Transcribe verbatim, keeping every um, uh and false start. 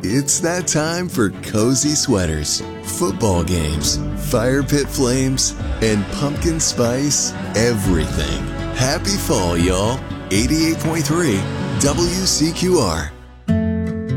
It's that time for cozy sweaters, football games, fire pit flames, and pumpkin spice everything. Happy fall, y'all. eighty-eight point three W C Q R.